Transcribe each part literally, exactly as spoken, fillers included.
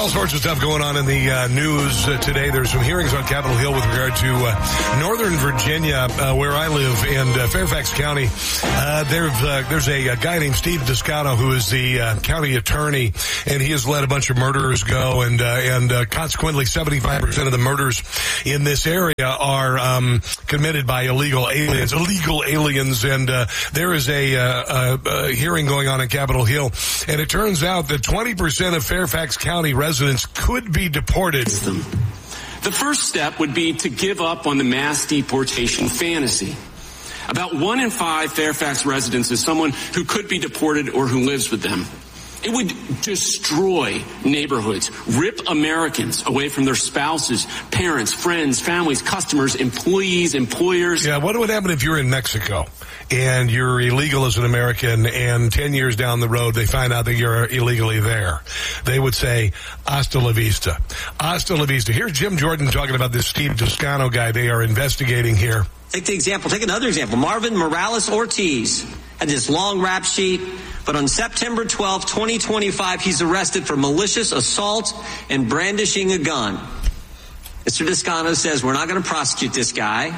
all sorts of stuff going on in the uh, news uh, today. There's some hearings on Capitol Hill with regard to uh, Northern Virginia, uh, where I live, and uh, Fairfax County. Uh, there's, uh, there's a, a guy named Steve Descano who is the uh, county attorney, and he has let a bunch of murderers go, and uh, and uh, consequently seventy-five percent of the murders in this area are um, committed by illegal aliens, illegal aliens, and uh, there is a, uh, a, a hearing going on in Capitol Hill, and it turns out that twenty percent of Fairfax County residents could be deported. The first step would be to give up on the mass deportation fantasy. About one in five Fairfax residents is someone who could be deported or who lives with them. It would destroy neighborhoods, rip Americans away from their spouses, parents, friends, families, customers, employees, employers. Yeah, what would happen if you're in Mexico and you're illegal as an American, and ten years down the road they find out that you're illegally there? They would say, hasta la vista. Hasta la vista. Here's Jim Jordan talking about this Steve Descano guy they are investigating here. Take the example. Take another example. Marvin Morales Ortiz had this long rap sheet, but on September twelfth, twenty twenty-five, he's arrested for malicious assault and brandishing a gun. Mister Descano says, we're not going to prosecute this guy.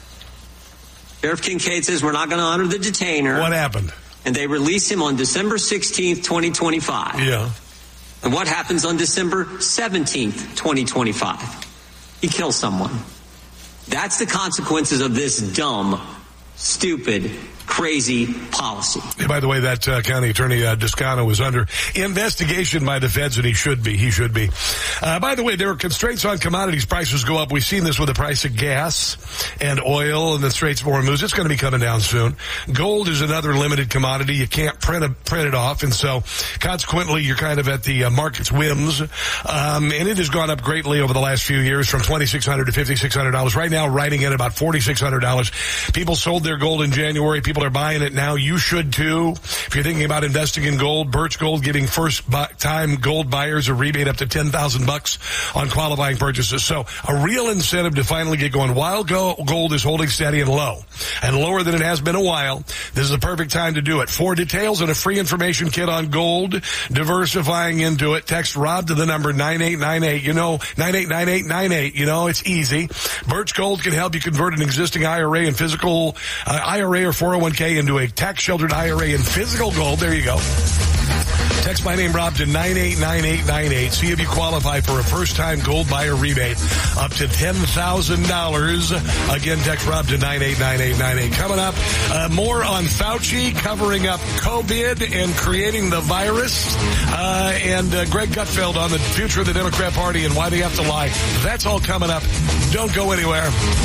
Sheriff Kincaid says, we're not going to honor the detainer. What happened? And they release him on December sixteenth, twenty twenty-five. Yeah. And what happens on December seventeenth, twenty twenty-five? He kills someone. That's the consequences of this dumb, stupid, crazy policy. Hey, by the way, that uh, county attorney uh, Descano was under investigation by the feds, and he should be. He should be. Uh, by the way, there are constraints on commodities. Prices go up. We've seen this with the price of gas and oil and the Straits of Hormuz. It's going to be coming down soon. Gold is another limited commodity. You can't print, a, print it off, and so consequently, you're kind of at the uh, market's whims. Um, and it has gone up greatly over the last few years, from twenty-six hundred dollars to fifty-six hundred dollars. Right now, riding at about forty-six hundred dollars. People sold their gold in January. People are buying it now. You should too. If you're thinking about investing in gold, Birch Gold giving first time gold buyers a rebate up to ten thousand bucks on qualifying purchases. So a real incentive to finally get going. While gold is holding steady and low, and lower than it has been a while, this is the perfect time to do it. For details and a free information kit on gold, diversifying into it, text Rob to the number nine eight nine eight. You know, nine eight nine eight nine eight. You know, it's easy. Birch Gold can help you convert an existing I R A and physical uh, I R A or four oh one k into a tax-sheltered I R A in physical gold. There you go. Text my name, Rob, to nine eight nine eight nine eight. See if you qualify for a first-time gold buyer rebate up to ten thousand dollars. Again, text Rob to nine eight nine eight nine eight. Coming up, uh, more on Fauci covering up COVID and creating the virus. Uh, and uh, Greg Gutfeld on the future of the Democrat Party and why they have to lie. That's all coming up. Don't go anywhere.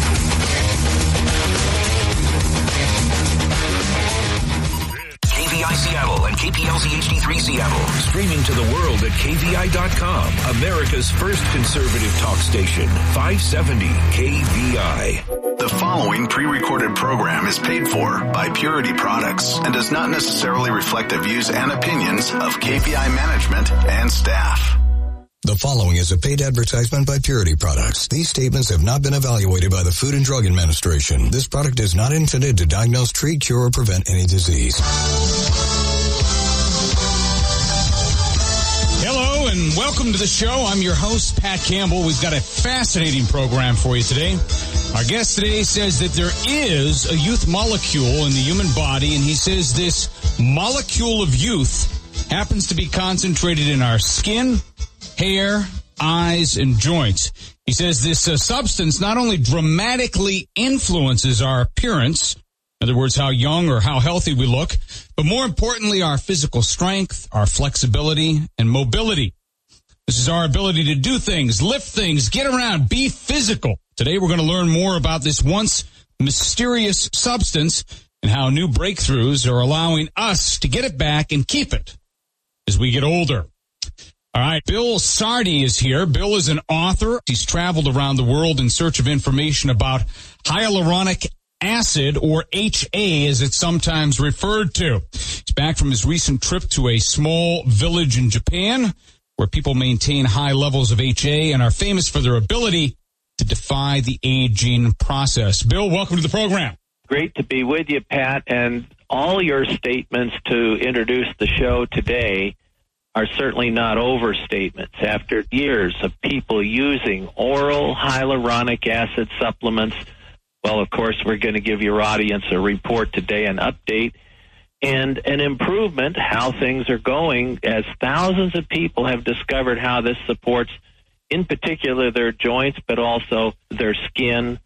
K V I Seattle and K P L Z H D three Seattle. Streaming to the world at K V I dot com. America's first conservative talk station. five seventy K V I. The following pre-recorded program is paid for by Purity Products and does not necessarily reflect the views and opinions of K V I management and staff. The following is a paid advertisement by Purity Products. These statements have not been evaluated by the Food and Drug Administration. This product is not intended to diagnose, treat, cure, or prevent any disease. Hello and welcome to the show. I'm your host, Pat Campbell. We've got a fascinating program for you today. Our guest today says that there is a youth molecule in the human body, and he says this molecule of youth happens to be concentrated in our skin, hair, eyes, and joints. He says this uh, substance not only dramatically influences our appearance, in other words, how young or how healthy we look, but more importantly, our physical strength, our flexibility, and mobility. This is our ability to do things, lift things, get around, be physical. Today, we're going to learn more about this once mysterious substance and how new breakthroughs are allowing us to get it back and keep it as we get older. All right, Bill Sardi is here. Bill is an author. He's traveled around the world in search of information about hyaluronic acid, or H A as it's sometimes referred to. He's back from his recent trip to a small village in Japan where people maintain high levels of H A and are famous for their ability to defy the aging process. Bill, welcome to the program. Great to be with you, Pat, and all your statements to introduce the show today are certainly not overstatements. After years of people using oral hyaluronic acid supplements, well, of course, we're going to give your audience a report today, an update, and an improvement, how things are going, as thousands of people have discovered how this supports, in particular, their joints, but also their skin,